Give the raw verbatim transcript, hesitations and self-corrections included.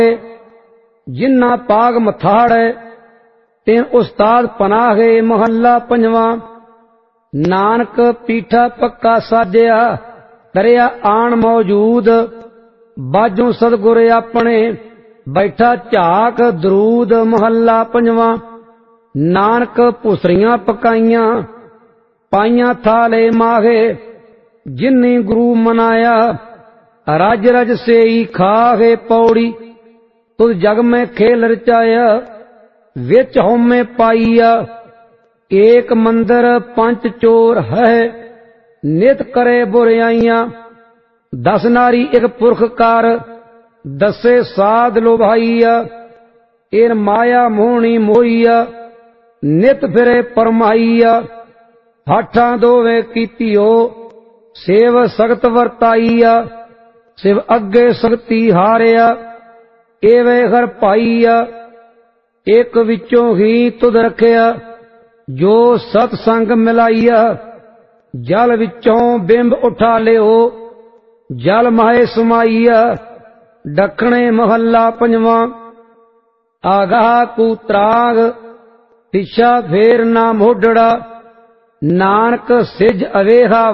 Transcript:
जिन्ना पाग मथाड़े तेन उस्ताद पनाहे। महला पंजवा। नानक पीठा पक्का साजया दरिया आन मौजूद। बाजों सतगुर अपने बैठा झाक दरूद। महला पंजवा। नानक भुसरियां पकाइयां पाइयां थाले माहे। जिन्नी गुरु मनाया रज रज से ही खाहे। पौड़ी तुझ जग में खेल रचाया विच होमे पाइया। एक मंदिर पंच चोर है नित करे बुराइयां। दस नारी एक पुरख कार दसे साध लोभाइया। इन माया मोहनी मोहिया नित फिरे परमाइया। हाठा दोवे कीतियो सेव सख्त वरताइया। शिव अगे सख्ती हारिया एवे हर पाइया। एक विचों ही तुध रखिया जो सतसंग मिलाइया। जल विचों बिंब उठा लियो जल माहे समाइया। दखणे महला पंजवा। आगाह कुत्राग दिशा फेर ना मोडड़ा। नानक सिज अवेहा